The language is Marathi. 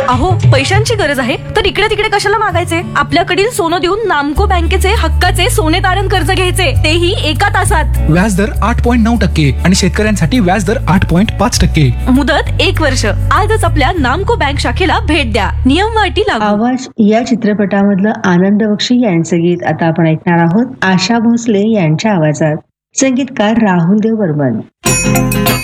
अहो, पैशांची गरज आहे तर इकडे तिकडे कशाला मागायचे? आपल्याकडील सोनं देऊन नामको बँकेचे हक्काचे सोने तारण कर्ज घ्यायचे, तेही एका तासात. व्याजदर 8.9% आणि शेतकऱ्यांसाठी व्याजदर 8.5%. मुदत 1 वर्ष. आजच आपल्या नामको बँक शाखेला भेट द्या. नियम व अटी लागू. आवाज या चित्रपटामधलं आनंद बक्षी यांचं गीत आता आपण ऐकणार आहोत. आशा भोसले यांच्या आवाजात, संगीतकार राहुल देव बर्मन.